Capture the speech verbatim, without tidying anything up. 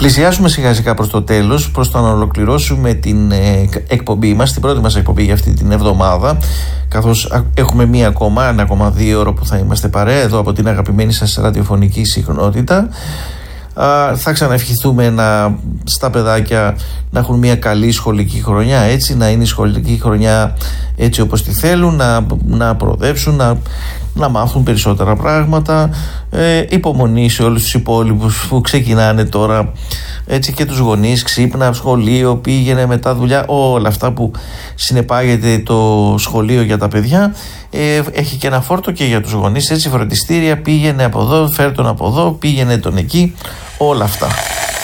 πλησιάσουμε σιγά σιγά προς το τέλος, προς το να ολοκληρώσουμε την ε, εκπομπή μας, την πρώτη μας εκπομπή για αυτή την εβδομάδα, καθώς έχουμε μία ακόμα, ένα ακόμα δύο ώρο που θα είμαστε παρέα εδώ από την αγαπημένη σας ραδιοφωνική συχνότητα. Α, θα ξαναευχηθούμε να, στα παιδάκια να έχουν μια καλή σχολική χρονιά, έτσι, να είναι η σχολική χρονιά έτσι όπως τη θέλουν, να, να προοδεύσουν, να, να μάθουν περισσότερα πράγματα, ε, υπομονή σε όλους τους υπόλοιπους που ξεκινάνε τώρα, έτσι, και τους γονείς, ξύπνα, σχολείο, πήγαινε μετά δουλειά, όλα αυτά που συνεπάγεται το σχολείο για τα παιδιά. Ε, έχει και ένα φόρτο και για τους γονείς, έτσι, φροντιστήρια, πήγαινε από εδώ, φέρ τον από εδώ, πήγαινε τον εκεί, όλα αυτά.